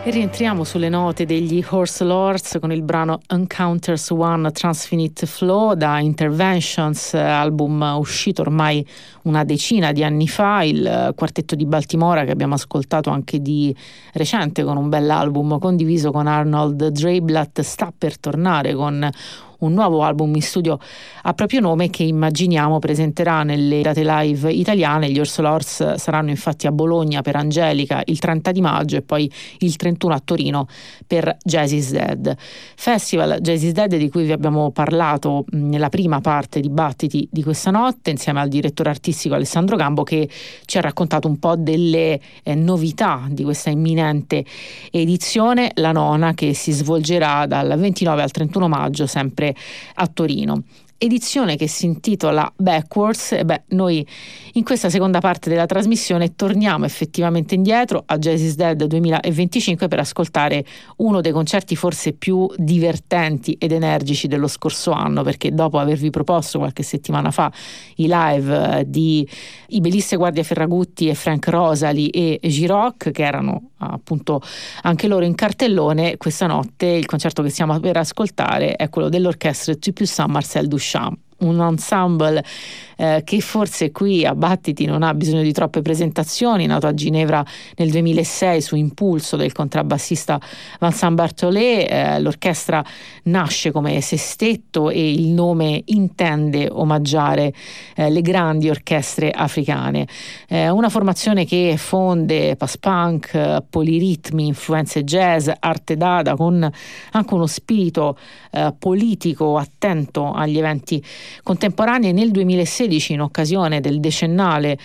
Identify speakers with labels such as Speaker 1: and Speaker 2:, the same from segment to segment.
Speaker 1: E rientriamo sulle note degli Horse Lords con il brano Encounters One Transfinite Flow da Interventions, album uscito ormai una decina di anni fa, il quartetto di Baltimora che abbiamo ascoltato anche di recente con un bell'album condiviso con Arnold Dreiblatt, sta per tornare con un nuovo album in studio a proprio nome che immaginiamo presenterà nelle date live italiane. Gli Horse Lords saranno infatti a Bologna per Angelica il 30 di maggio e poi il 31 a Torino per Jazz is Dead. Festival Jazz is Dead di cui vi abbiamo parlato nella prima parte di Battiti di questa notte insieme al direttore artistico Alessandro Gambo, che ci ha raccontato un po' delle novità di questa imminente edizione, la nona, che si svolgerà dal 29 al 31 maggio sempre a Torino. Edizione che si intitola Backwards. Noi in questa seconda parte della trasmissione torniamo effettivamente indietro a Jazz is Dead 2025 per ascoltare uno dei concerti forse più divertenti ed energici dello scorso anno, perché dopo avervi proposto qualche settimana fa i live di Ibelisse Guardia Ferragutti e Frank Rosalie e Giroc, che erano appunto anche loro in cartellone, questa notte il concerto che stiamo per ascoltare è quello dell'orchestra T+1 Marcel Duchamp, un ensemble che forse qui a Battiti non ha bisogno di troppe presentazioni, nato a Ginevra nel 2006 su impulso del contrabbassista Vincent Barthollet. L'orchestra nasce come sestetto e il nome intende omaggiare le grandi orchestre africane. Una formazione che fonde post-punk, poliritmi, influenze jazz, arte dada, con anche uno spirito politico attento agli eventi contemporanei. Nel 2016, in occasione del decennale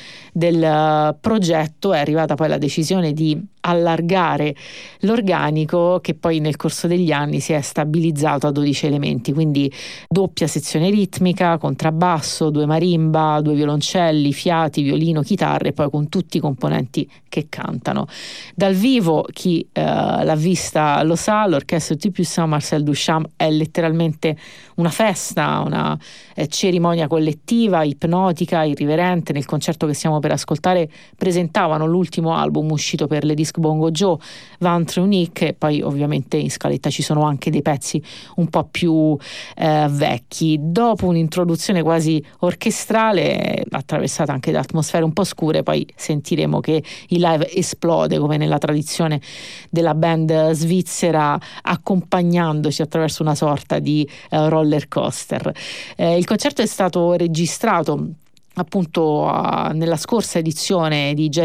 Speaker 1: del progetto, è arrivata poi la decisione di allargare l'organico, che poi nel corso degli anni si è stabilizzato a 12 elementi, quindi doppia sezione ritmica, contrabbasso, 2 marimba, 2 violoncelli, fiati, violino, chitarre, e poi con tutti i componenti che cantano. Dal vivo, chi l'ha vista lo sa, l'orchestra T+1 Marcel Duchamp è letteralmente una festa, una cerimonia collettiva, ipnotica, irriverente. Nel concerto che stiamo per ascoltare presentavano l'ultimo album uscito per le Disc Bongo Joe, Ventre Unique, e poi ovviamente in scaletta ci sono anche dei pezzi un po' più vecchi. Dopo un'introduzione quasi orchestrale attraversata anche da atmosfere un po' scure, poi sentiremo che il live esplode come nella tradizione della band svizzera, accompagnandoci attraverso una sorta di roller coaster. Il concerto è stato registrato appunto nella scorsa edizione di Jazz